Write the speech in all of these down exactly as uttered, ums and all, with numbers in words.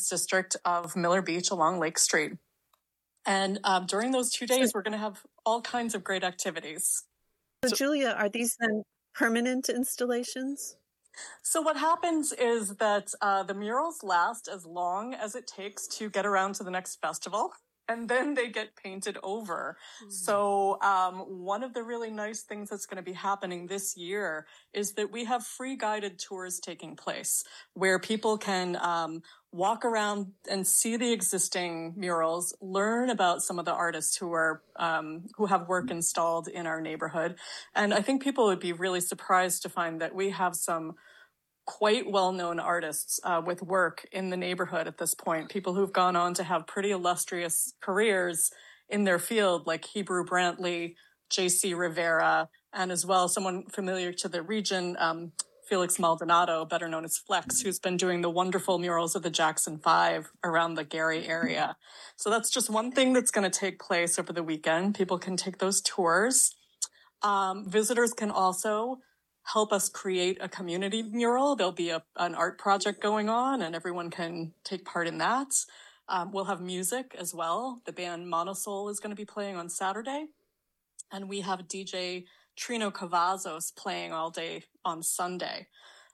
Business District of Miller Beach along Lake Street. And um, during those two days, we're going to have all kinds of great activities. So, so Julia, are these then permanent installations? So what happens is that uh, the murals last as long as it takes to get around to the next festival, and then they get painted over. Mm. So um, one of the really nice things that's going to be happening this year is that we have free guided tours taking place where people can um, walk around and see the existing murals, learn about some of the artists who are um, who have work installed in our neighborhood. And I think people would be really surprised to find that we have some quite well-known artists uh, with work in the neighborhood at this point, people who've gone on to have pretty illustrious careers in their field, like Hebrew Brantley, J C Rivera, and as well someone familiar to the region, um, Felix Maldonado, better known as Flex, who's been doing the wonderful murals of the Jackson Five around the Gary area. So that's just one thing that's going to take place over the weekend. People can take those tours. Um, visitors can also help us create a community mural. There'll be a, an art project going on and everyone can take part in that. Um, we'll have music as well. The band Monosoul is going to be playing on Saturday. And we have D J Trino Cavazos playing all day on Sunday.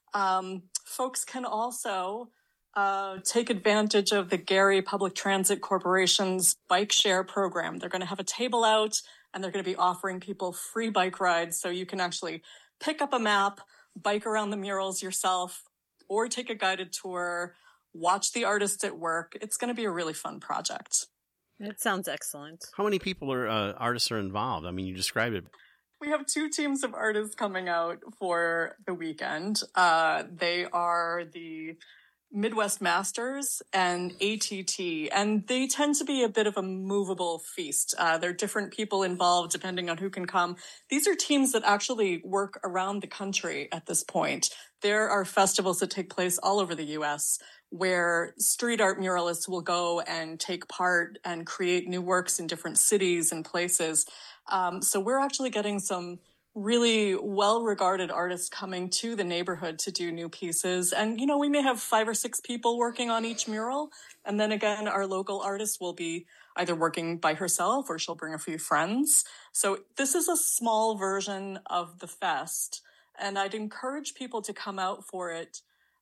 Um, folks can also uh, take advantage of the Gary Public Transit Corporation's bike share program. They're going to have a table out and they're going to be offering people free bike rides so you can actually pick up a map, bike around the murals yourself, or take a guided tour, watch the artists at work. It's going to be a really fun project. It sounds excellent. How many people are uh, artists are involved? I mean, you described it. We have two teams of artists coming out for the weekend. Uh, they are the Midwest Masters and A T T, and they tend to be a bit of a movable feast. Uh, there are different people involved depending on who can come. These are teams that actually work around the country at this point. There are festivals that take place all over the U S where street art muralists will go and take part and create new works in different cities and places. Um, so we're actually getting some really well-regarded artists coming to the neighborhood to do new pieces. And, you know, we may have five or six people working on each mural. And then again, our local artist will be either working by herself or she'll bring a few friends. So this is a small version of the fest. And I'd encourage people to come out for it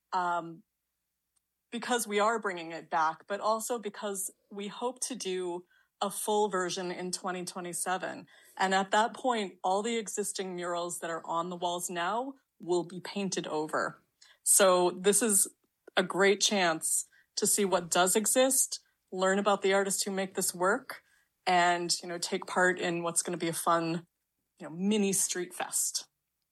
um, because we are bringing it back, but also because we hope to do a full version in twenty twenty-seven. And at that point, all the existing murals that are on the walls now will be painted over. So this is a great chance to see what does exist, learn about the artists who make this work, and, you know, take part in what's going to be a fun, you know, mini street fest.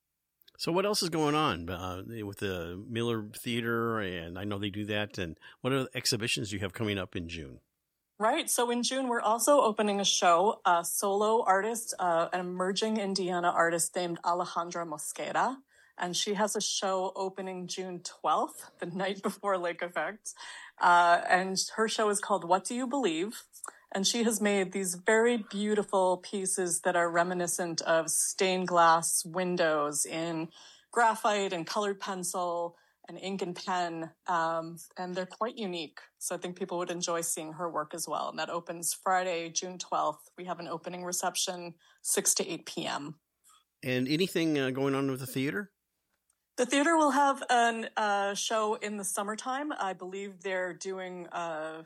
So what else is going on uh, with the Miller Theater? And I know they do that. And what other exhibitions do you have coming up in June? Right. So in June, we're also opening a show, a solo artist, uh, an emerging Indiana artist named Alejandra Mosquera. And she has a show opening June twelfth, the night before Lake Effect. Uh, and her show is called What Do You Believe? And she has made these very beautiful pieces that are reminiscent of stained glass windows in graphite and colored pencil and ink and pen, um, and they're quite unique. So I think people would enjoy seeing her work as well. And that opens Friday, June twelfth. We have an opening reception, six to eight p.m. And anything uh, going on with the theater? The theater will have a uh, show in the summertime. I believe they're doing a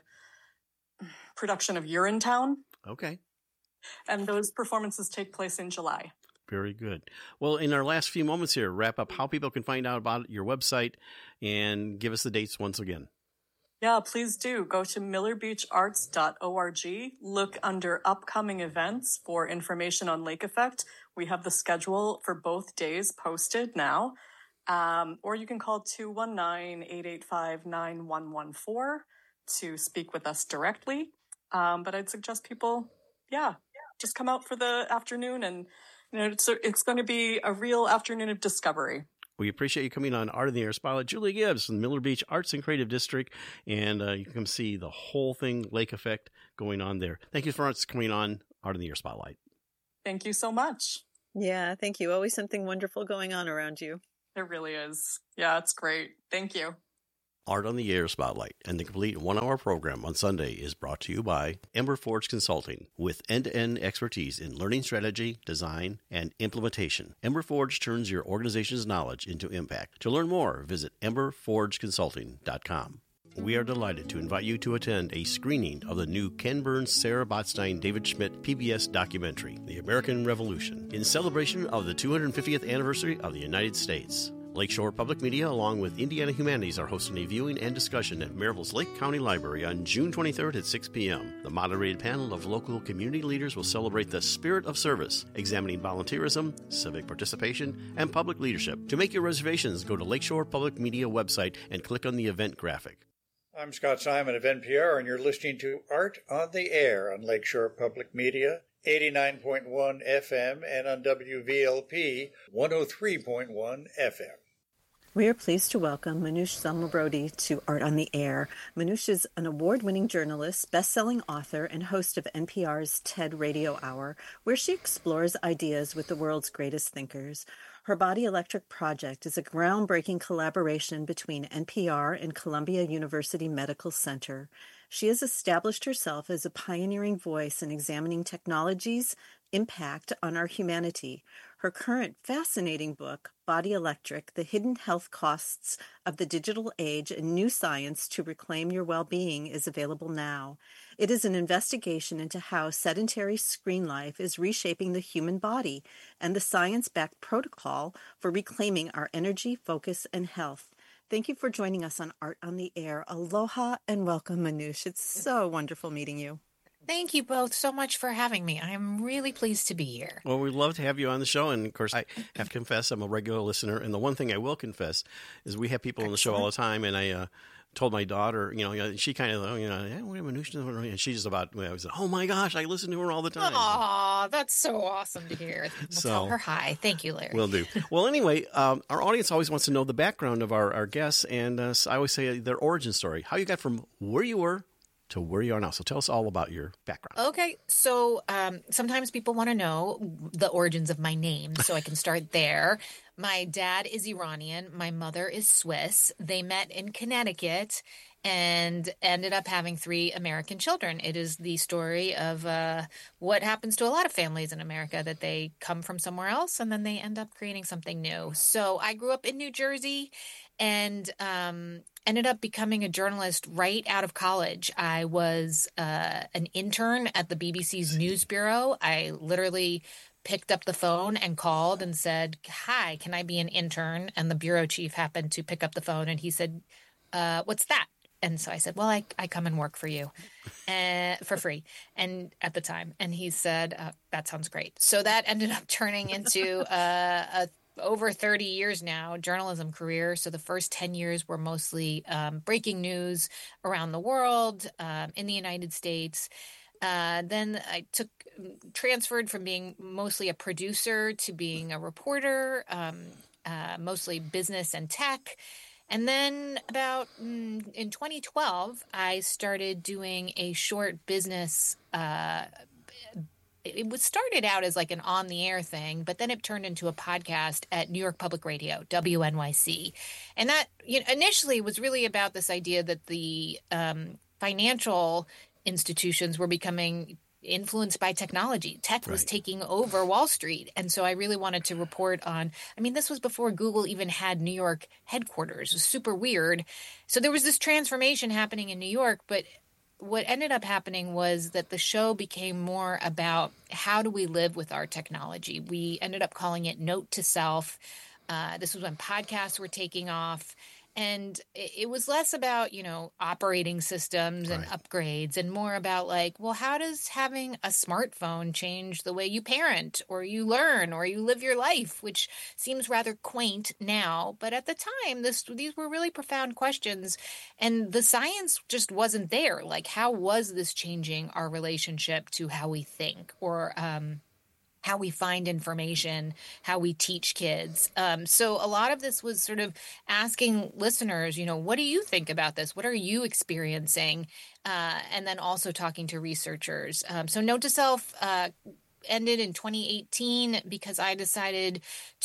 production of Urinetown. Okay. And those performances take place in July. Very good. Well, in our last few moments here, wrap up how people can find out about your website and give us the dates once again. Yeah, please do. Go to miller beach arts dot org. Look under upcoming events for information on Lake Effect. We have the schedule for both days posted now. Um, or you can call two one nine, eight eight five, nine one one four to speak with us directly. Um, but I'd suggest people, yeah, just come out for the afternoon and you know, it's, it's going to be a real afternoon of discovery. We appreciate you coming on Art in the Air Spotlight. Julia Gibbs from the Miller Beach Arts and Creative District. And uh, you can come see the whole thing, Lake Effect, going on there. Thank you for coming on Art in the Air Spotlight. Thank you so much. Yeah, thank you. Always something wonderful going on around you. It really is. Yeah, it's great. Thank you. Art on the Air Spotlight and the complete one-hour program on Sunday is brought to you by Ember Forge Consulting, with end-to-end expertise in learning strategy, design, and implementation. Ember Forge turns your organization's knowledge into impact. To learn more, visit ember forge consulting dot com. We are delighted to invite you to attend a screening of the new Ken Burns, Sarah Botstein, David Schmidt P B S documentary, The American Revolution, in celebration of the two hundred fiftieth anniversary of the United States. Lakeshore Public Media, along with Indiana Humanities, are hosting a viewing and discussion at Maryville's Lake County Library on June twenty-third at six p.m. The moderated panel of local community leaders will celebrate the spirit of service, examining volunteerism, civic participation, and public leadership. To make your reservations, go to Lakeshore Public Media website and click on the event graphic. I'm Scott Simon of N P R, and you're listening to Art on the Air on Lakeshore Public Media, eighty-nine point one F M, and on W V L P, one oh three point one F M. We are pleased to welcome Manoush Zomorodi to Art on the Air. Manoush is an award-winning journalist, best-selling author, and host of N P R's TED Radio Hour, where she explores ideas with the world's greatest thinkers. Her Body Electric project is a groundbreaking collaboration between N P R and Columbia University Medical Center. She has established herself as a pioneering voice in examining technology's impact on our humanity. Her current fascinating book, Body Electric: The Hidden Health Costs of the Digital Age and New Science to Reclaim Your Well-Being, is available now. It is an investigation into how sedentary screen life is reshaping the human body and the science-backed protocol for reclaiming our energy, focus, and health. Thank you for joining us on Art on the Air. Aloha and welcome, Manoush. It's so wonderful meeting you. Thank you both so much for having me. I am really pleased to be here. Well, we'd love to have you on the show. And, of course, I have to confess I'm a regular listener. And the one thing I will confess is we have people on the show all the time. And I uh, told my daughter, you know, she kind of, you know, hey, wait a minute, and she's about, I was, oh, my gosh, I listen to her all the time. Aw, that's so awesome to hear. We'll so, tell her hi. Thank you, Larry. Will do. Well, anyway, um, our audience always wants to know the background of our, our guests. And uh, so I always say their origin story, how you got from where you were to where you are now. So tell us all about your background. Okay. So um, sometimes people want to know the origins of my name, so I can start there. My dad is Iranian. My mother is Swiss. They met in Connecticut and ended up having three American children. It is the story of uh, what happens to a lot of families in America, that they come from somewhere else and then they end up creating something new. So I grew up in New Jersey and um, ended up becoming a journalist right out of college. I was uh, an intern at the B B C's News Bureau. I literally picked up the phone and called and said, hi, can I be an intern? And the bureau chief happened to pick up the phone and he said, uh, what's that? And so I said, well, I, I come and work for you uh, for free. And at the time, and he said, uh, that sounds great. So that ended up turning into uh, a over thirty years now journalism career. So the first ten years were mostly um, breaking news around the world, um, in the United States. Uh, then I took transferred from being mostly a producer to being a reporter, um, uh, mostly business and tech. And then about mm, in twenty twelve, I started doing a short business. Uh, it was started out as like an on-the-air thing, but then it turned into a podcast at New York Public Radio, W N Y C. And that, you know, initially was really about this idea that the um, financial institutions were becoming influenced by technology. Tech was right. taking over Wall Street. And so I really wanted to report on, I mean, this was before Google even had New York headquarters. It was super weird. So there was this transformation happening in New York, but what ended up happening was that the show became more about how do we live with our technology. We ended up calling it Note to Self. Uh, this was when podcasts were taking off. And it was less about, you know, operating systems and right. upgrades and more about like, well, how does having a smartphone change the way you parent or you learn or you live your life, which seems rather quaint now. But at the time, this these were really profound questions and the science just wasn't there. Like, how was this changing our relationship to how we think or um how we find information, how we teach kids. Um, so a lot of this was sort of asking listeners, you know, what do you think about this? What are you experiencing? Uh, and then also talking to researchers. Um, so Note to Self uh, ended in twenty eighteen because I decided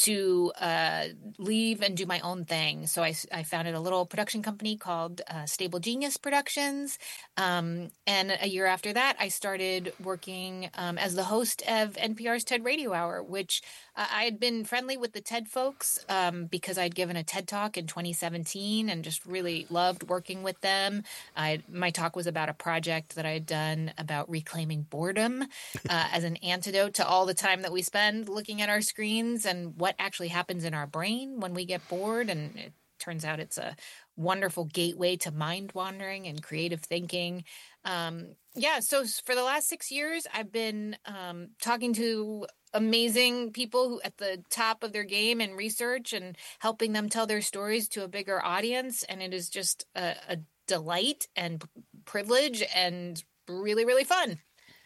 to uh, leave and do my own thing. So I, I founded a little production company called uh, Stable Genius Productions. Um, and a year after that, I started working um, as the host of N P R's TED Radio Hour, which uh, I had been friendly with the TED folks um, because I'd given a TED Talk in twenty seventeen and just really loved working with them. I, my talk was about a project that I had done about reclaiming boredom uh, as an antidote to all the time that we spend looking at our screens and what actually happens in our brain when we get bored. And it turns out it's a wonderful gateway to mind wandering and creative thinking. Um, yeah, so for the last six years, I've been um, talking to amazing people who at the top of their game in research and helping them tell their stories to a bigger audience. And it is just a, a delight and privilege and really, really fun.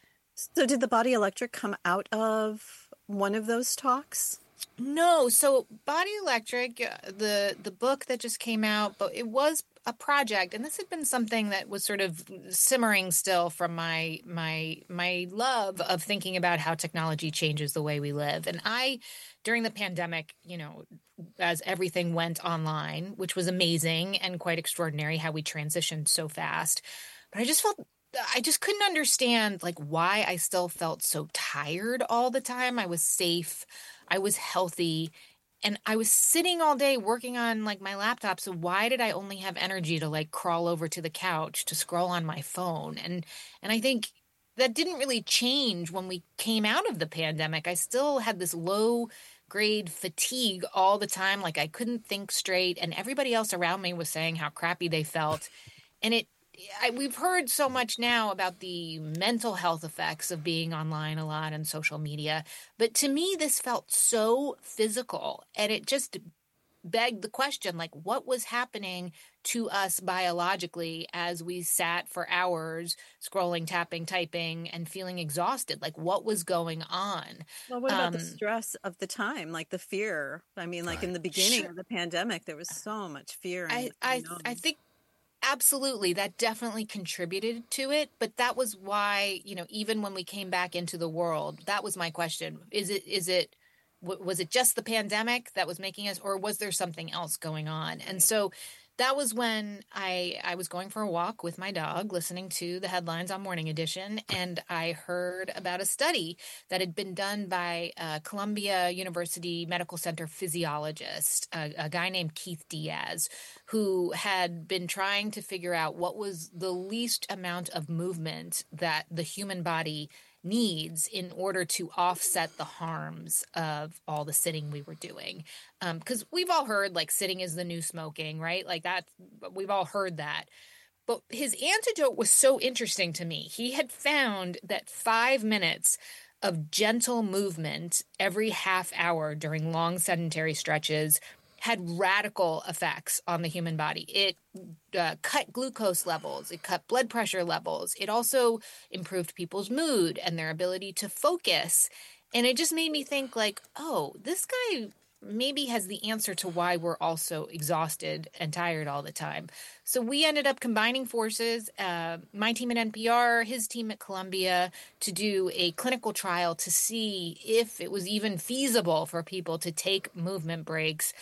So did the Body Electric come out of one of those talks? No. So Body Electric, the the book that just came out, but it was a project, and this had been something that was sort of simmering still from my my my love of thinking about how technology changes the way we live. And I, during the pandemic, you know, as everything went online, which was amazing and quite extraordinary how we transitioned so fast, but I just felt I just couldn't understand like why I still felt so tired all the time. I was safe, I was healthy, and I was sitting all day working on like my laptop. So why did I only have energy to like crawl over to the couch to scroll on my phone? And and I think that didn't really change when we came out of the pandemic. I still had this low grade fatigue all the time. Like I couldn't think straight, and everybody else around me was saying how crappy they felt. And it I, we've heard so much now about the mental health effects of being online a lot and social media. But to me, this felt so physical, and it just begged the question, like, what was happening to us biologically as we sat for hours scrolling, tapping, typing, and feeling exhausted? Like, what was going on? Well, what about um, the stress of the time, like the fear? I mean, like right. in the beginning sure. of the pandemic, there was so much fear. And, I, I, I think absolutely that definitely contributed to it. But that was why, you know, even when we came back into the world, that was my question. Is it, is it, was it just the pandemic that was making us, or was there something else going on? And so that was when I, I was going for a walk with my dog, listening to the headlines on Morning Edition, and I heard about a study that had been done by a Columbia University Medical Center physiologist, a, a guy named Keith Diaz, who had been trying to figure out what was the least amount of movement that the human body needs in order to offset the harms of all the sitting we were doing. Um, because we've all heard like sitting is the new smoking, right? Like that, we've all heard that. But his antidote was so interesting to me. He had found that five minutes of gentle movement every half hour during long sedentary stretches had radical effects on the human body. It uh, cut glucose levels. It cut blood pressure levels. It also improved people's mood and their ability to focus. And it just made me think like, oh, this guy maybe has the answer to why we're all so exhausted and tired all the time. So we ended up combining forces, uh, my team at N P R, his team at Columbia, to do a clinical trial to see if it was even feasible for people to take movement breaks,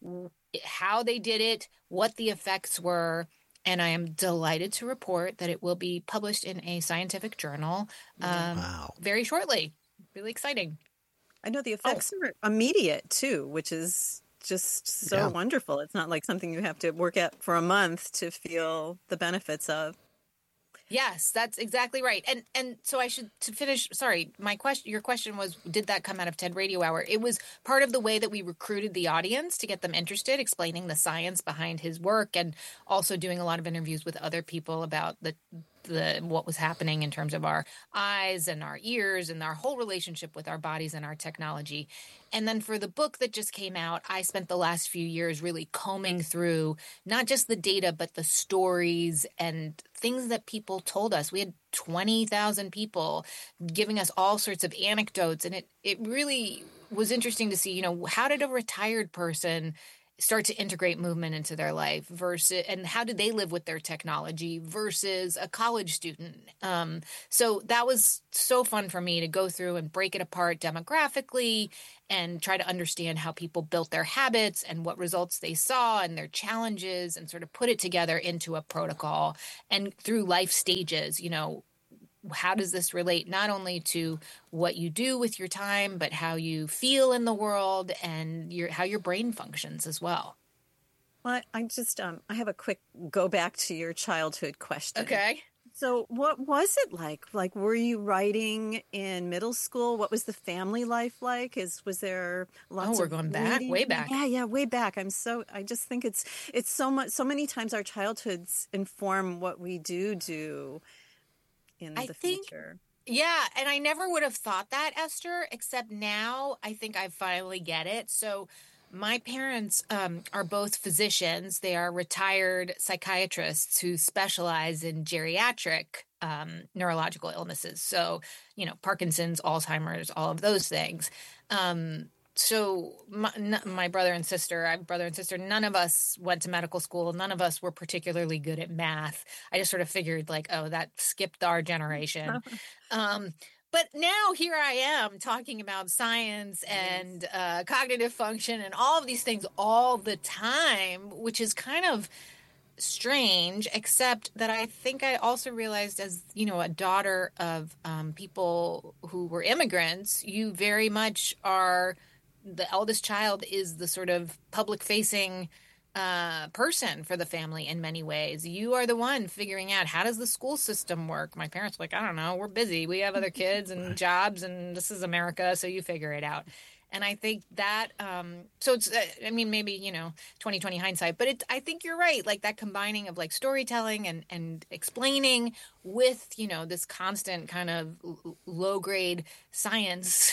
how they did it, what the effects were. And I am delighted to report that it will be published in a scientific journal um, wow. very shortly. Really exciting. I know the effects oh. are immediate too, which is just so yeah. wonderful. It's not like something you have to work at for a month to feel the benefits of. Yes, that's exactly right. And and so I should to finish. Sorry, my question. Your question was, did that come out of TED Radio Hour? It was part of the way that we recruited the audience to get them interested, explaining the science behind his work, and also doing a lot of interviews with other people about the the what was happening in terms of our eyes and our ears and our whole relationship with our bodies and our technology. And then for the book that just came out, I spent the last few years really combing through not just the data, but the stories and things that people told us. We had twenty thousand people giving us all sorts of anecdotes. And it, it really was interesting to see, you know, how did a retired person start to integrate movement into their life versus, and how do they live with their technology versus a college student. Um, so that was so fun for me to go through and break it apart demographically and try to understand how people built their habits and what results they saw and their challenges, and sort of put it together into a protocol. And through life stages, you know, how does this relate not only to what you do with your time, but how you feel in the world and your how your brain functions as well? Well, I just um, I have a quick go back to your childhood question. Okay. So what was it like? Like, were you writing in middle school? What was the family life like? Is was there lots oh, of we're going back, reading? way back. Yeah, yeah, way back. I'm so I just think it's it's so much. So many times our childhoods inform what we do do in I the think, future. Yeah, and I never would have thought that, Esther, except now I think I finally get it. So my parents um, are both physicians. They are retired psychiatrists who specialize in geriatric um, neurological illnesses. So, you know, Parkinson's, Alzheimer's, all of those things. Um, so my, n- my brother and sister, I have brother and sister, none of us went to medical school. None of us were particularly good at math. I just sort of figured like, oh, that skipped our generation. um, But now here I am talking about science and uh, cognitive function and all of these things all the time, which is kind of strange, except that I think I also realized as, you know, a daughter of um, people who were immigrants, you very much are, the eldest child is the sort of public facing Uh, person for the family in many ways. You are the one figuring out, how does the school system work? My parents were like, I don't know, we're busy. We have other kids and jobs, and this is America, so you figure it out. And I think that, um, so it's, uh, I mean, maybe, you know, twenty twenty hindsight, but it, I think you're right. Like that combining of like storytelling and, and explaining with, you know, this constant kind of l- low grade science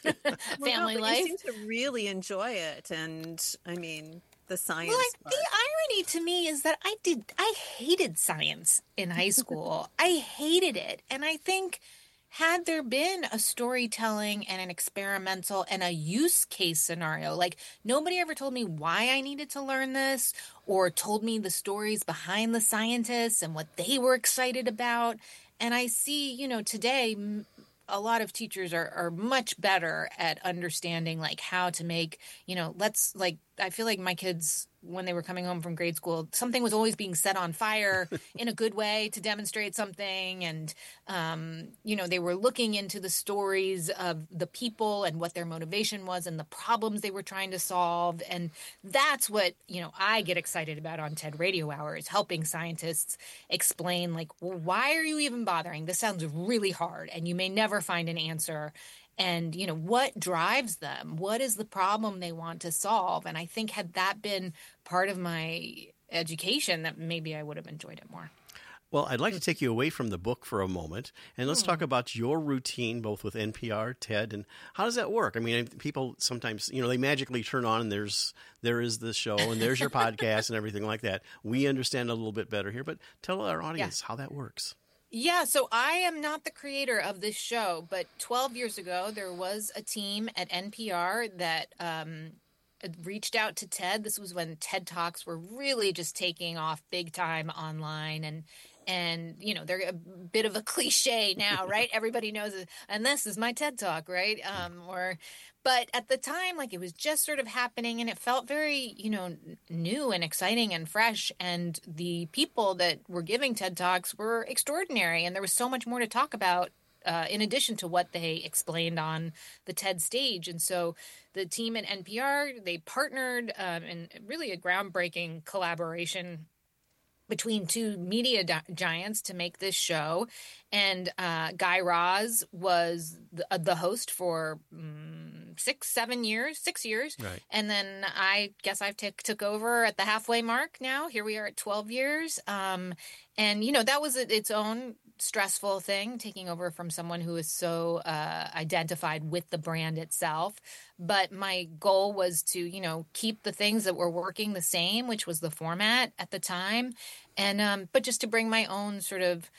family well, life. You seem to really enjoy it. And I mean, the science. Well, I, part. the irony to me is that I did, I hated science in high school. I hated it. And I think had there been a storytelling and an experimental and a use case scenario, like nobody ever told me why I needed to learn this or told me the stories behind the scientists and what they were excited about. And I see, you know, today, a lot of teachers are, are much better at understanding like how to make, you know, let's like, I feel like my kids, when they were coming home from grade school, something was always being set on fire in a good way to demonstrate something. And, um, you know, they were looking into the stories of the people and what their motivation was and the problems they were trying to solve. And that's what, you know, I get excited about on TED Radio Hour, is helping scientists explain like, well, why are you even bothering? This sounds really hard and you may never find an answer. And, you know, what drives them? What is the problem they want to solve? And I think had that been part of my education, that maybe I would have enjoyed it more. Well, I'd like to take you away from the book for a moment, and let's talk about your routine, both with N P R, TED, and how does that work? I mean, people sometimes, you know, they magically turn on and there's there is this show and there's your podcast and everything like that. We understand a little bit better here, but tell our audience yeah. how that works. Yeah, so I am not the creator of this show, but twelve years ago, there was a team at N P R that um, reached out to TED. This was when TED Talks were really just taking off big time online. And, and you know, they're a bit of a cliche now, right? Everybody knows it. And this is my TED Talk, right? Um, or... But at the time, like it was just sort of happening and it felt very, you know, new and exciting and fresh. And the people that were giving TED Talks were extraordinary. And there was so much more to talk about uh, in addition to what they explained on the TED stage. And so the team at N P R, they partnered um, in really a groundbreaking collaboration between two media di- giants to make this show. And uh, Guy Raz was the, uh, the host for um, six, seven years, six years. Right. And then I guess I've t- took over at the halfway mark now. Here we are at twelve years. Um, and, you know, that was its own stressful thing, taking over from someone who is so uh, identified with the brand itself. But my goal was to, you know, keep the things that were working the same, which was the format at the time. And um, but just to bring my own sort of,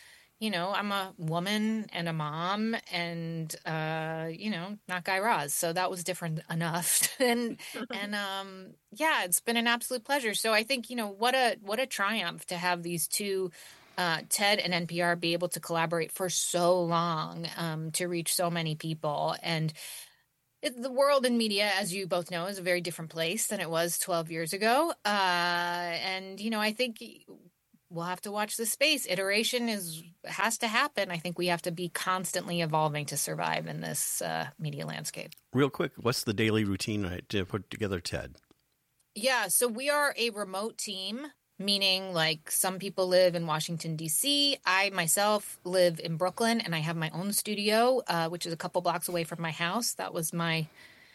you know, I'm a woman and a mom and, uh, you know, not Guy Raz. So that was different enough. and, and, um, yeah, it's been an absolute pleasure. So I think, you know, what a, what a triumph to have these two, uh, TED and N P R be able to collaborate for so long, um, to reach so many people. And it, the world in media, as you both know, is a very different place than it was twelve years ago. Uh, and, you know, I think we'll have to watch the space. Iteration is has to happen. I think we have to be constantly evolving to survive in this uh, media landscape. Real quick, what's the daily routine right, to put together TED? Yeah, so we are a remote team, meaning like some people live in Washington, D C. I myself live in Brooklyn, and I have my own studio, uh, which is a couple blocks away from my house. That was my...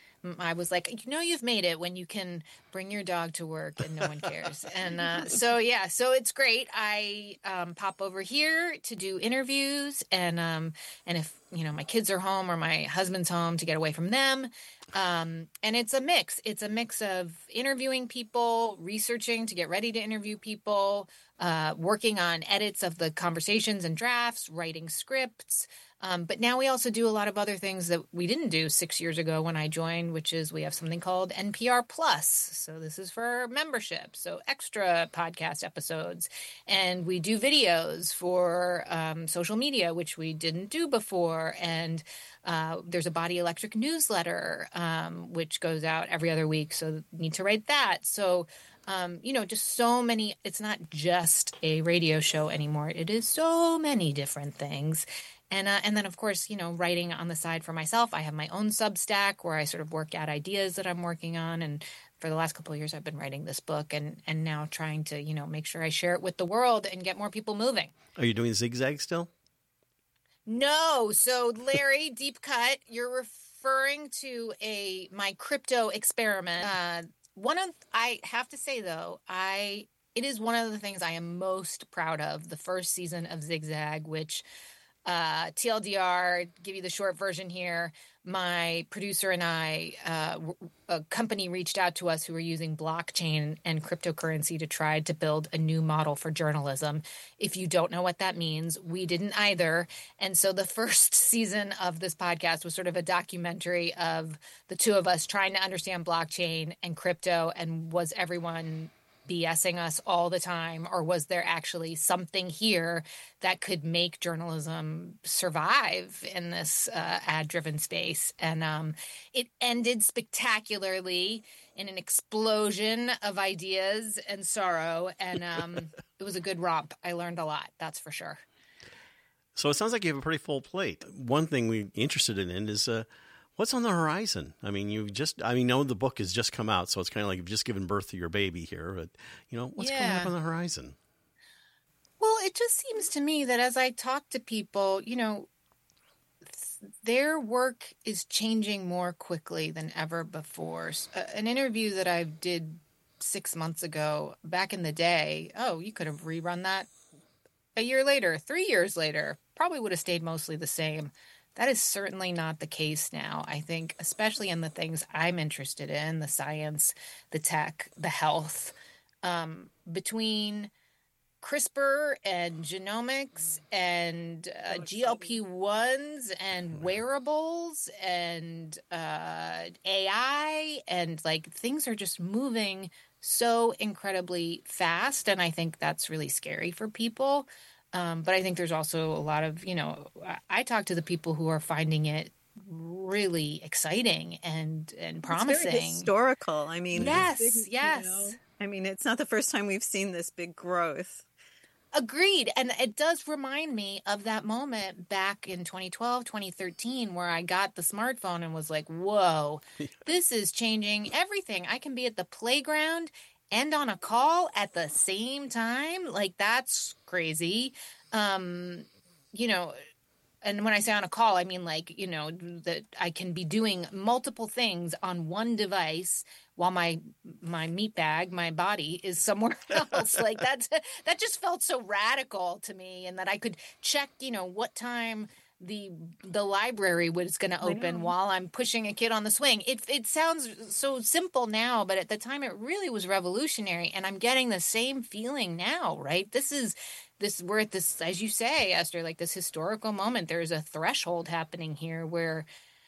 I was like, you know, you've made it when you can bring your dog to work and no one cares. and uh, so, yeah, so it's great. I um, pop over here to do interviews. And um, and if, you know, my kids are home or my husband's home, to get away from them. Um, and it's a mix. It's a mix of interviewing people, researching to get ready to interview people, uh, working on edits of the conversations and drafts, writing scripts. Um, but now we also do a lot of other things that we didn't do six years ago when I joined, which is we have something called N P R Plus. So this is for membership, so extra podcast episodes. And we do videos for um, social media, which we didn't do before. And uh, there's a Body Electric newsletter, um, which goes out every other week. So you need to write that. So Um, you know, just so many, it's not just a radio show anymore. It is so many different things. And uh, and then, of course, you know, writing on the side for myself. I have my own Substack where I sort of work out ideas that I'm working on. And for the last couple of years, I've been writing this book and, and now trying to, you know, make sure I share it with the world and get more people moving. Are you doing Zigzag still? No. So, Larry, deep cut, you're referring to a my crypto experiment. Uh, one of, I have to say, though, I it is one of the things I am most proud of, the first season of Zigzag, which... Uh, T L D R, give you the short version here. My producer and I, uh, a company reached out to us who were using blockchain and cryptocurrency to try to build a new model for journalism. If you don't know what that means, we didn't either. And so the first season of this podcast was sort of a documentary of the two of us trying to understand blockchain and crypto, and was everyone BSing us all the time, or was there actually something here that could make journalism survive in this uh, ad-driven space? And um, it ended spectacularly in an explosion of ideas and sorrow, and um, it was a good romp. I learned a lot, that's for sure. So it sounds like you have a pretty full plate. One thing we're interested in is uh, what's on the horizon? I mean, you just, I mean, know the book has just come out, so it's kind of like you've just given birth to your baby here. But, you know, what's yeah. coming up on the horizon? Well, it just seems to me that as I talk to people, you know, th- their work is changing more quickly than ever before. Uh, an interview that I did six months ago, back in the day, oh, you could have rerun that a year later, three years later, probably would have stayed mostly the same. That is certainly not the case now. I think, especially in the things I'm interested in, the science, the tech, the health, um, between CRISPR and genomics and uh, G L P ones and wearables and uh, A I, and like things are just moving so incredibly fast. And I think that's really scary for people. Um, but I think there's also a lot of, you know, I, I talk to the people who are finding it really exciting and, and promising. It's very historical. I mean, yes, big, yes. You know, I mean, it's not the first time we've seen this big growth. Agreed. And it does remind me of that moment back in twenty twelve, twenty thirteen, where I got the smartphone and was like, whoa, this is changing everything. I can be at the playground and on a call at the same time. Like, that's crazy. Um, you know, and when I say on a call, I mean like, you know, that I can be doing multiple things on one device while my my meat bag, my body, is somewhere else. Like, that's that just felt so radical to me, and that I could check, you know, what time the the library was going to open while I'm pushing a kid on the swing. It it sounds so simple now, but at the time it really was revolutionary, and I'm getting the same feeling now, right? This is this, we're at this, as you say, Esther, like this historical moment. There's a threshold happening here where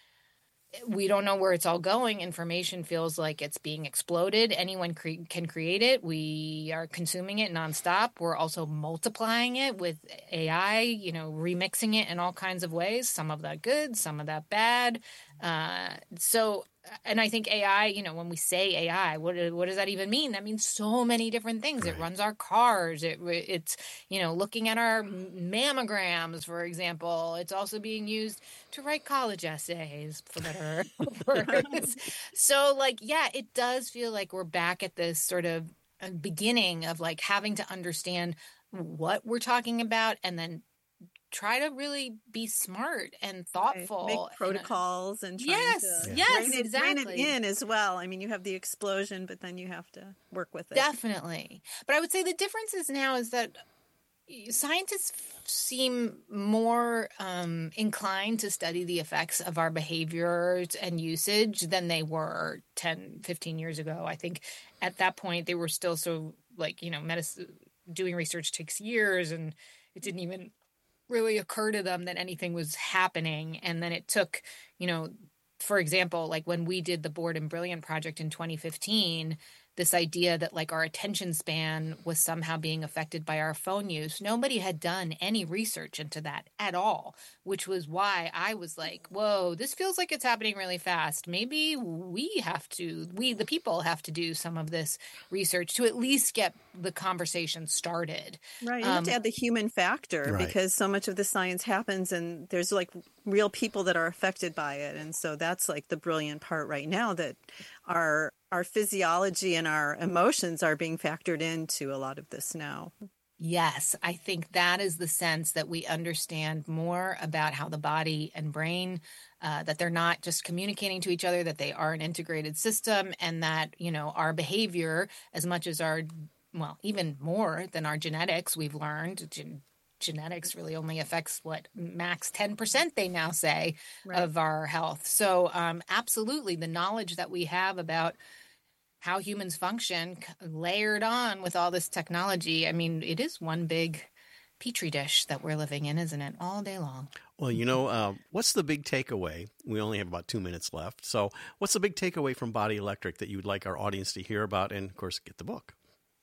we don't know where it's all going. Information feels like it's being exploded. Anyone cre- can create it. We are consuming it nonstop. We're also multiplying it with A I, you know, remixing it in all kinds of ways. Some of that good, some of that bad. Uh, so, and I think A I, you know, when we say A I, what what does that even mean? That means so many different things. Right. It runs our cars. It it's, you know, looking at our mammograms, for example. It's also being used to write college essays, for better words. So, like, yeah, it does feel like we're back at this sort of beginning of like having to understand what we're talking about and then try to really be smart and thoughtful. Right. Make protocols and, and trying yes, to yes, rein it, exactly. rein it in as well. I mean, you have the explosion, but then you have to work with it. Definitely. But I would say the difference is now is that scientists seem more um, inclined to study the effects of our behaviors and usage than they were ten, fifteen years ago. I think at that point they were still so like, you know, medicine, doing research takes years and it didn't even really occur to them that anything was happening. And then it took, you know, for example, like when we did the Bored and Brilliant project in twenty fifteen, this idea that like our attention span was somehow being affected by our phone use. Nobody had done any research into that at all, which was why I was like, whoa, this feels like it's happening really fast. Maybe we have to, we, the people have to do some of this research to at least get the conversation started. Right. You um, have to add the human factor right. because so much of the science happens and there's like real people that are affected by it. And so that's like the brilliant part right now, that our our physiology and our emotions are being factored into a lot of this now. Yes, I think that is the sense that we understand more about how the body and brain, uh, that they're not just communicating to each other, that they are an integrated system, and that, you know, our behavior, as much as our, well, even more than our genetics, we've learned, gen- genetics really only affects what max ten percent they now say right. of our health. So um, absolutely, the knowledge that we have about how humans function layered on with all this technology. I mean, it is one big petri dish that we're living in, isn't it? All day long. Well, you know, uh, what's the big takeaway? We only have about two minutes left. So what's the big takeaway from Body Electric that you would like our audience to hear about and, of course, get the book?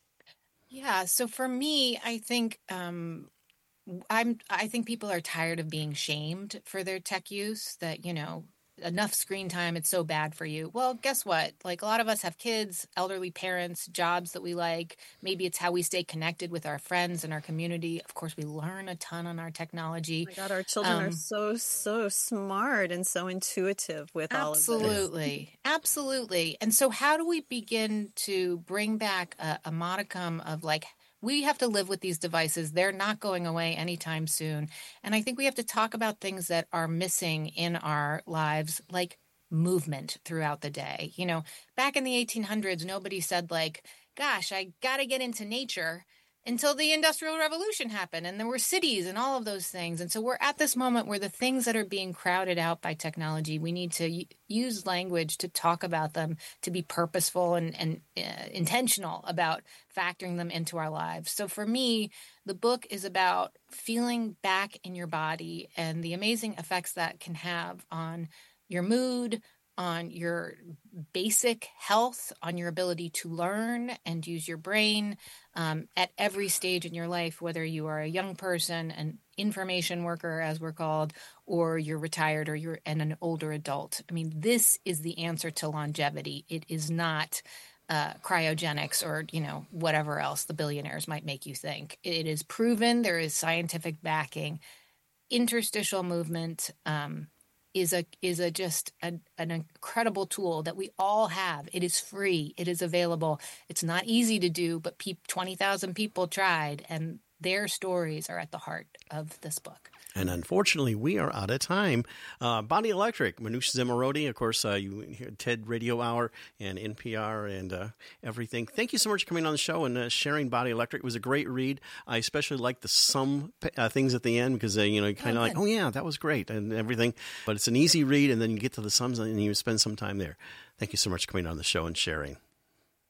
Yeah. So for me, I think um, I'm, I think people are tired of being shamed for their tech use, that, you know, enough screen time, it's so bad for you. Well, guess what? Like, a lot of us have kids, elderly parents, jobs that we like. Maybe it's how we stay connected with our friends and our community. Of course, we learn a ton on our technology. Oh my God, our children um, are so, so smart and so intuitive with all of this. Absolutely. Absolutely. And so how do we begin to bring back a, a modicum of like, we have to live with these devices. They're not going away anytime soon. And I think we have to talk about things that are missing in our lives, like movement throughout the day. You know, back in the eighteen hundreds, nobody said like, gosh, I got to get into nature, until the Industrial Revolution happened and there were cities and all of those things. And so we're at this moment where the things that are being crowded out by technology, we need to use language to talk about them, to be purposeful and, and uh, intentional about factoring them into our lives. So for me, the book is about feeling back in your body and the amazing effects that can have on your mood, on your basic health, on your ability to learn and use your brain um, at every stage in your life, whether you are a young person, an information worker, as we're called, or you're retired or you're and an older adult. I mean, this is the answer to longevity. It is not uh, cryogenics or, you know, whatever else the billionaires might make you think. It is proven. There is scientific backing. Interstitial movement, um, is a is a just a, an incredible tool that we all have. It is free. It is available. It's not easy to do, but pe- twenty thousand people tried, and their stories are at the heart of this book. And unfortunately, we are out of time. Uh, Body Electric, Manoush Zomorodi, of course, uh, you hear TED Radio Hour and N P R and uh, everything. Thank you so much for coming on the show and uh, sharing Body Electric. It was a great read. I especially like the some uh, things at the end because, uh, you know, you kind of oh, like, oh, yeah, that was great and everything. But it's an easy read, and then you get to the sums and you spend some time there. Thank you so much for coming on the show and sharing.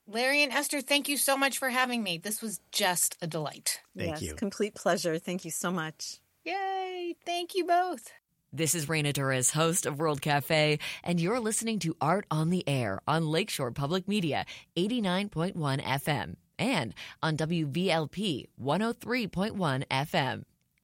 Larry and Esther, thank you so much for having me. This was just a delight. Thank yes, you. Complete pleasure. Thank you so much. Yay. Thank you both. This is Raina Torres, host of World Cafe, and you're listening to Art on the Air on Lakeshore Public Media, eighty-nine point one F M, and on W V L P one oh three point one F M.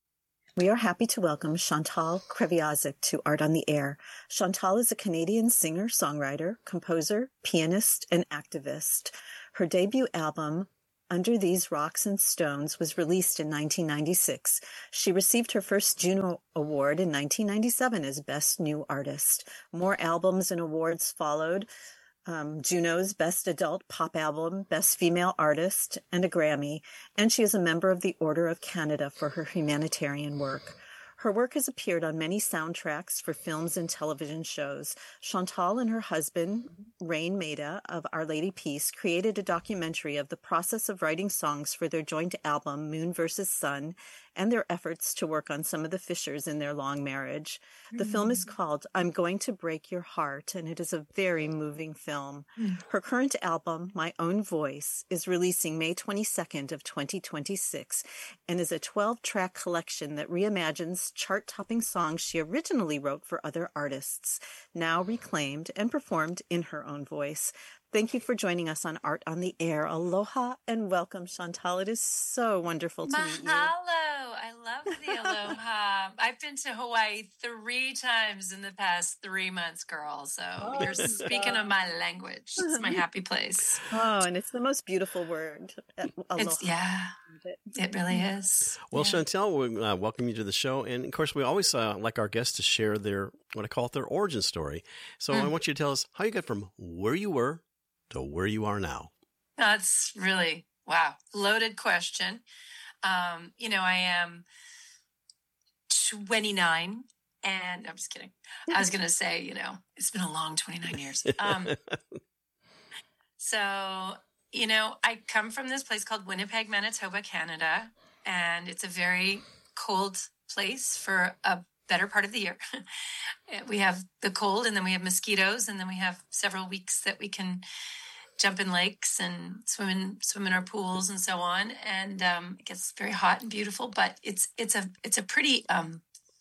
We are happy to welcome Chantal Kreviazuk to Art on the Air. Chantal is a Canadian singer, songwriter, composer, pianist, and activist. Her debut album, Under These Rocks and Stones, was released in nineteen ninety-six. She received her first Juno Award in nineteen ninety-seven as Best New Artist. More albums and awards followed. Um, Juno's Best Adult Pop Album, Best Female Artist, and a Grammy, and she is a member of the Order of Canada for her humanitarian work. Her work has appeared on many soundtracks for films and television shows. Chantal and her husband, Rain Maida of Our Lady Peace, created a documentary of the process of writing songs for their joint album, Moon versus Sun, and their efforts to work on some of the fissures in their long marriage. The mm. film is called I'm Going to Break Your Heart, and it is a very moving film. Mm. Her current album, My Own Voice, is releasing May twenty-second of twenty twenty-six and is a twelve-track collection that reimagines chart-topping songs she originally wrote for other artists, now reclaimed and performed in her own voice. Thank you for joining us on Art on the Air. Aloha and welcome, Chantal. It is so wonderful to Mahalo. meet you. I love the aloha. I've been to Hawaii three times in the past three months, girl. So oh, you're speaking of my language. It's my happy place. Oh, and it's the most beautiful word. Aloha. It's, yeah, it really is. Well, yeah. Chantal, we uh, welcome you to the show. And, of course, we always uh, like our guests to share their, what I call it, their origin story. So mm. I want you to tell us how you got from where you were to where you are now. That's really, wow, loaded question. Um, you know, I am twenty-nine and I'm just kidding. I was going to say, you know, it's been a long twenty-nine years. Um, so, you know, I come from this place called Winnipeg, Manitoba, Canada, and it's a very cold place for a better part of the year. We have the cold and then we have mosquitoes and then we have several weeks that we can jump in lakes and swim in, swim in our pools and so on. And um, it gets very hot and beautiful, but it's, it's a, it's a pretty um,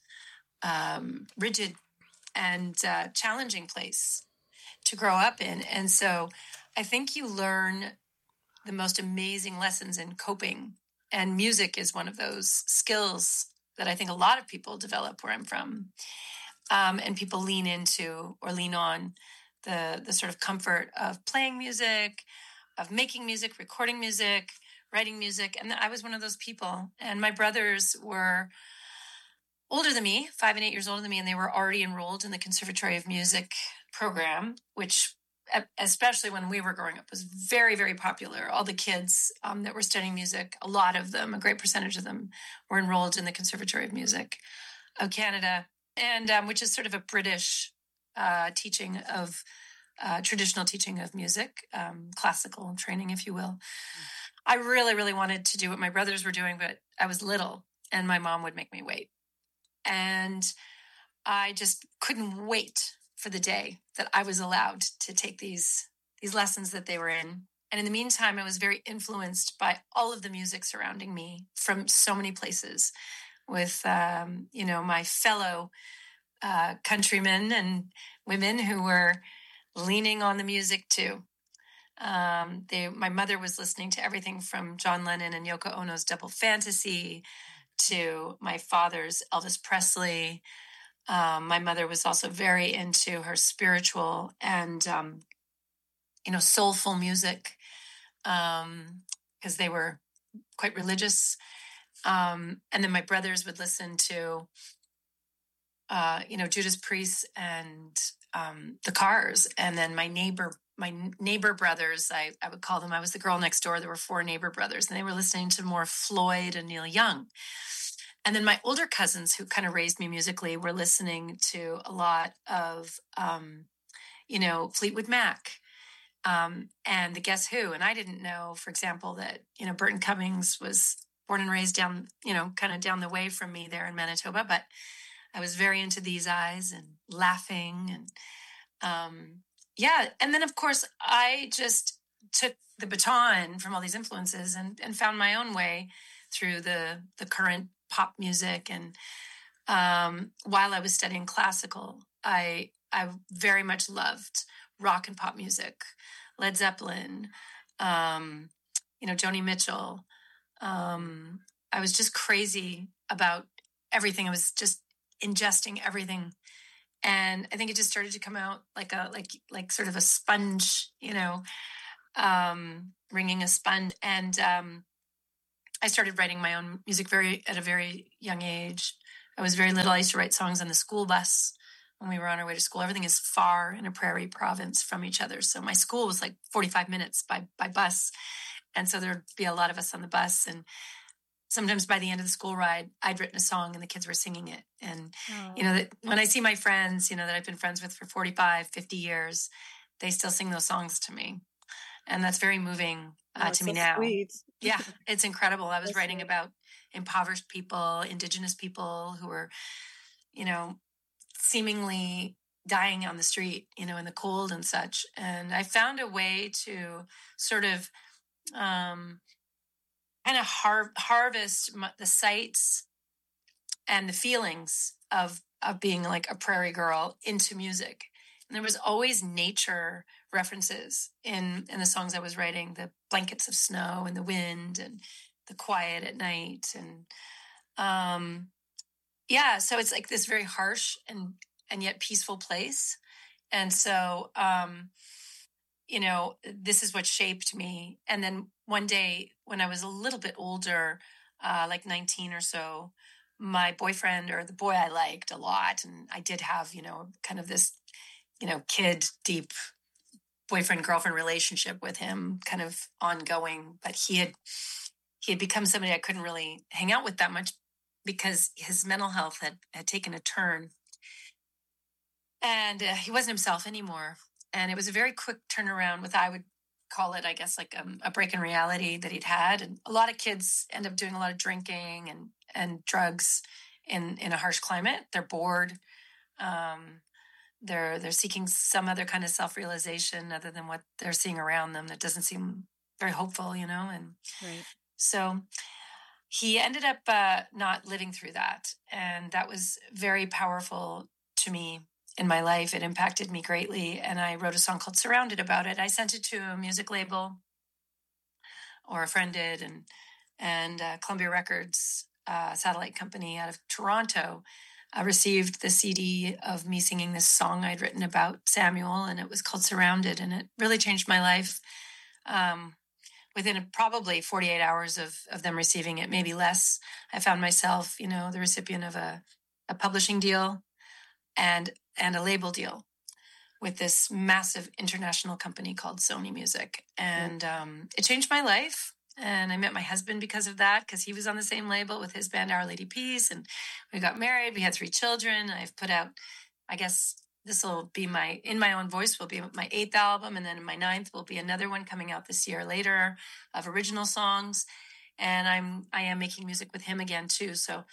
um, rigid and uh, challenging place to grow up in. And so I think you learn the most amazing lessons in coping, and music is one of those skills that I think a lot of people develop where I'm from. Um, and people lean into or lean on the the sort of comfort of playing music, of making music, recording music, writing music. And I was one of those people. And my brothers were older than me, five and eight years older than me, and they were already enrolled in the Conservatory of Music program, which, especially when we were growing up, was very, very popular. All the kids um, that were studying music, a lot of them, a great percentage of them, were enrolled in the Conservatory of Music of Canada, and um, which is sort of a British uh, teaching of uh, traditional teaching of music, um, classical training, if you will. I really, really wanted to do what my brothers were doing, but I was little, and my mom would make me wait, and I just couldn't wait for the day that I was allowed to take these these lessons that they were in. And in the meantime, I was very influenced by all of the music surrounding me from so many places, with um, you know, my fellow uh, countrymen and women who were leaning on the music too. Um, they, my mother was listening to everything from John Lennon and Yoko Ono's Double Fantasy to my father's Elvis Presley. Um, my mother was also very into her spiritual and, um, you know, soulful music, um, because they were quite religious. Um, and then my brothers would listen to, uh, you know, Judas Priest and um, the Cars. And then my neighbor, my neighbor brothers, I, I would call them, I was the girl next door. There were four neighbor brothers, and they were listening to more Floyd and Neil Young. And then my older cousins, who kind of raised me musically, were listening to a lot of, um, you know, Fleetwood Mac um, and the Guess Who. And I didn't know, for example, that, you know, Burton Cummings was born and raised down, you know, kind of down the way from me there in Manitoba. But I was very into These Eyes and Laughing. And um, yeah. And then, of course, I just took the baton from all these influences and, and found my own way through the, the current pop music. And um, while I was studying classical, I, I very much loved rock and pop music, Led Zeppelin, um, you know, Joni Mitchell. Um, I was just crazy about everything. I was just ingesting everything. And I think it just started to come out like a, like, like sort of a sponge, you know, um, ringing a sponge. And um, I started writing my own music very, at a very young age. I was very little. I used to write songs on the school bus when we were on our way to school. Everything is far in a prairie province from each other. So my school was like forty-five minutes by, by bus. And so there'd be a lot of us on the bus. And sometimes by the end of the school ride, I'd written a song and the kids were singing it. And, oh. you know, that when I see my friends, you know, that I've been friends with for forty-five, fifty years, they still sing those songs to me. And that's very moving uh, oh, to me so now. Sweet. Yeah, it's incredible. I was that's writing sweet. About impoverished people, indigenous people who were, you know, seemingly dying on the street, you know, in the cold and such. And I found a way to sort of um, kind of har- harvest the sights and the feelings of, of being like a prairie girl into music. And there was always nature references in, in the songs I was writing, the blankets of snow and the wind and the quiet at night. And, um, yeah, so it's like this very harsh and, and yet peaceful place. And so, um, you know, this is what shaped me. And then one day when I was a little bit older, uh, like nineteen or so, my boyfriend, or the boy I liked a lot, and I did have, you know, kind of this, you know, kid deep boyfriend girlfriend relationship with him, kind of ongoing, but he had, he had become somebody I couldn't really hang out with that much because his mental health had, had taken a turn, and uh, he wasn't himself anymore. And it was a very quick turnaround with, I would call it, I guess, like um, a break in reality that he'd had. And a lot of kids end up doing a lot of drinking and, and drugs in, in a harsh climate. They're bored. Um, they're, they're seeking some other kind of self-realization other than what they're seeing around them that doesn't seem very hopeful, you know? And right. So he ended up uh, not living through that. And that was very powerful to me in my life. It impacted me greatly. And I wrote a song called Surrounded about it. I sent it to a music label, or a friend did, and, and uh, Columbia Records, uh, satellite company out of Toronto, uh, received the C D of me singing this song I'd written about Samuel, and it was called Surrounded. And it really changed my life. Um, within probably forty-eight hours of, of them receiving it, maybe less, I found myself, you know, the recipient of a, a publishing deal and and a label deal with this massive international company called Sony Music. And um, it changed my life. And I met my husband because of that, because he was on the same label with his band, Our Lady Peace. And we got married. We had three children. I've put out, I guess this will be my, In My Own Voice will be my eighth album. And then my ninth will be another one coming out this year later of original songs. And I'm, I am making music with him again too. So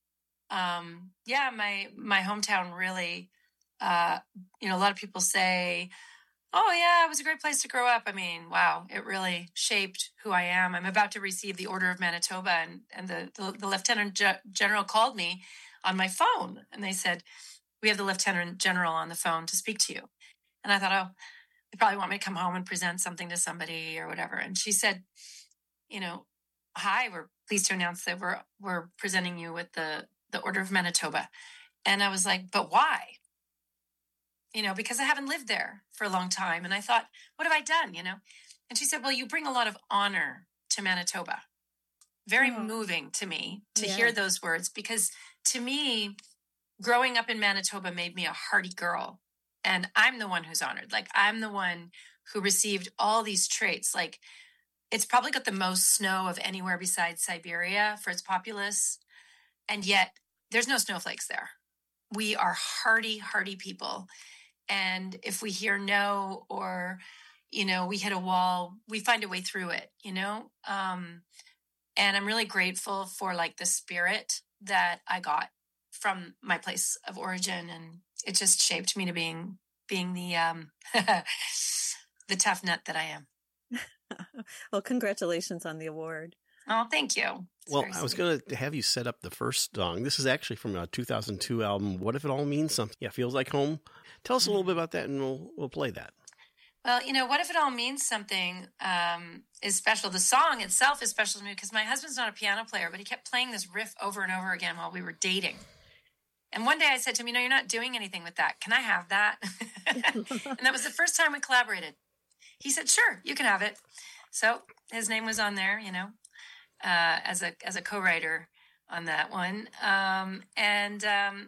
um, yeah, my, my hometown really, Uh, you know, a lot of people say, oh yeah, it was a great place to grow up. I mean, wow, it really shaped who I am. I'm about to receive the Order of Manitoba, and, and the, the, the Lieutenant Ge- General called me on my phone, and they said, we have the Lieutenant General on the phone to speak to you. And I thought, oh, they probably want me to come home and present something to somebody or whatever. And she said, you know, hi, we're pleased to announce that we're, we're presenting you with the, the Order of Manitoba. And I was like, but why? You know, because I haven't lived there for a long time. And I thought, what have I done, you know? And she said, well, you bring a lot of honor to Manitoba. Very oh. moving to me to yeah. hear those words, because to me, growing up in Manitoba made me a hardy girl. And I'm the one who's honored. Like, I'm the one who received all these traits. Like, it's probably got the most snow of anywhere besides Siberia for its populace. And yet there's no snowflakes there. We are hardy, hardy people. And if we hear no, or, you know, we hit a wall, we find a way through it, you know? Um, and I'm really grateful for like the spirit that I got from my place of origin. And it just shaped me to being, being the, um, the tough nut that I am. Well, congratulations on the award. Oh, thank you. It's well, very I was sweet. going to have you set up the first song. This is actually from a two thousand two album, What If It All Means Something? Yeah, Feels Like Home. Tell us a little bit about that, and we'll we'll play that. Well, you know, What If It All Means Something um, is special. The song itself is special to me because my husband's not a piano player, but he kept playing this riff over and over again while we were dating. And one day I said to him, you know, you're not doing anything with that. Can I have that? And that was the first time we collaborated. He said, sure, you can have it. So his name was on there, you know, uh, as a as a co-writer on that one. Um, and um,